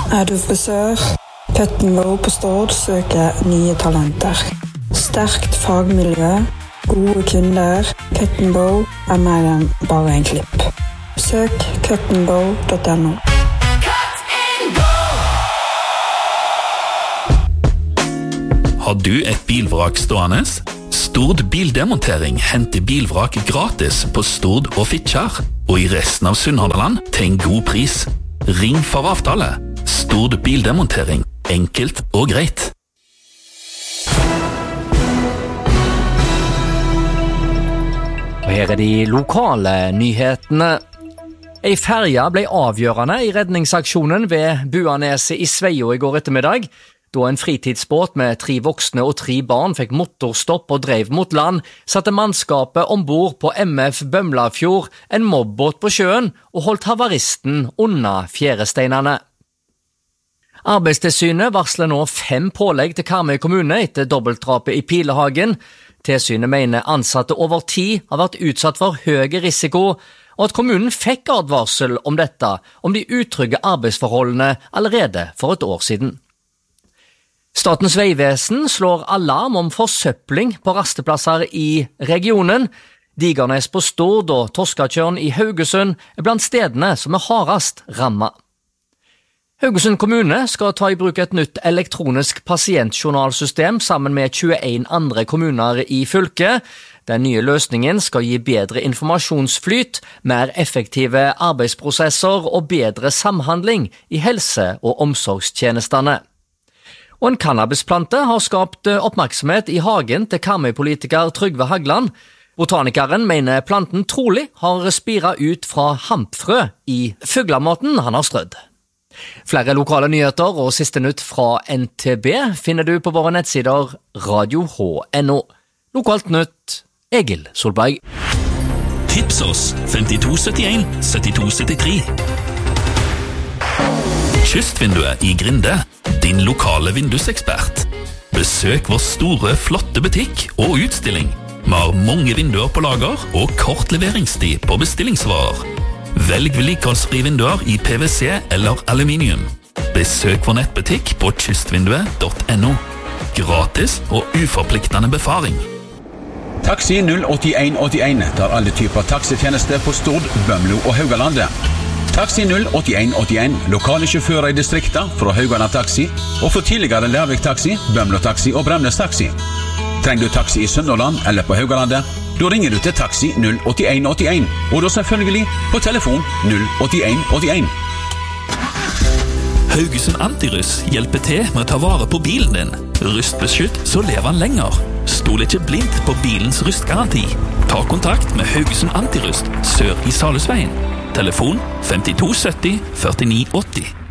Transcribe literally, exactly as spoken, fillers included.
Er du frisør? Cutten Bow på Stord søker nye talenter. Sterkt fagmiljø, gode kunder. Cutten Bow er mer enn bare en klipp. Søk cutten bow dot no. Har du et bilvrak stående? Stord Bildemontering henter bilvrak gratis på Stord og Fitjar, og i resten av Sunnhordland til en god pris. Ring for avtale. Stord Bildemontering. Enkelt og greit. Og her er de lokale nyhetene. Ei ferja ble avgjørende i redningsaksjonen ved Buaneset i Sveio i går ettermiddag. Da en fritidsbåt med tre voksne og tre barn fikk motorstopp og drev mot land, satte mannskapet ombord på M F Bømlafjord en mobbåt på sjøen og holdt havaristen unna fjæresteinene. Arbeidstilsynet varsler nå fem pålegg til Karmøy kommune etter dobbeltdrapet i Pilehagen. Tilsynet mener ansatte over tid har vært utsatt for høy risiko, og at kommunen fikk advarsel om dette, om de utrygge arbeidsforholdene allerede for et år siden. Statens vegvesen slår alarm om forsøpling på rasteplasser i regionen. Digernes på Stord og Torskatjørn i Haugesund er blant stedene som er hardest rammet. Haugesund kommune skal ta i bruk et nytt elektronisk pasientjournalsystem sammen med tjueen andre kommuner i fylket. Den nye løsningen skal gi bedre informasjonsflyt, mer effektive arbeidsprosesser og bedre samhandling i helse- og omsorgstjenestene. Og en cannabisplante har skapt oppmerksomhet i hagen til Karmøy-politiker Trygve Hagland. Botanikeren mener planten trolig har spiret ut fra hampfrø i fuglematen han har strødd. Flere lokale nyheter og siste nytt fra N T B finner du på våre nettsider radio h punktum no. Lokalt nytt, Egil Solberg. Tips oss femtito syttien syttito syttitre. Kystvinduet i Grinde, din lokale vindusekspert. Besøk vår store, flotte butikk og utstilling. Vi har mange vinduer på lager og kort leveringstid på bestillingsvarer. Velg vedlikeholdsfrie vinduer i P V C eller aluminium. Besøk vår nettbutikk på kystvinduet dot no. Gratis og uforpliktende befaring. Taxi null åtte en åtte en tar alle typer taxitjenester på Stord, Bømlo og Haugalandet. Taxi null åtte en åtte en, lokale sjåfører i distriktet fra Haugaland Taxi, og for tidligere Lærvik Taxi, Bømlo Taxi og Bremnes Taxi. Trenger du taxi i Sunnhordland eller på Haugalandet, da ringer du til Taxi null åtte en åtte en, og da selvfølgelig på telefon null åtte en åtte en. Haugesund Antiruss hjelper til med å ta vare på bilen din. Rustbeskytt, så lever han lenger. Stol ikke blindt på bilens rustgaranti. Ta kontakt med Haugesund Antirust, sør i Salhusveien. Telefon femtito sytti førtini åtti.